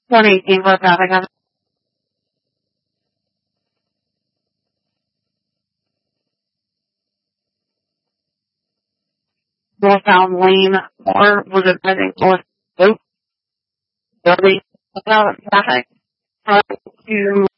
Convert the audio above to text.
2018 for traffic on northbound lane, or was it, I think, north Oak, building, traffic, to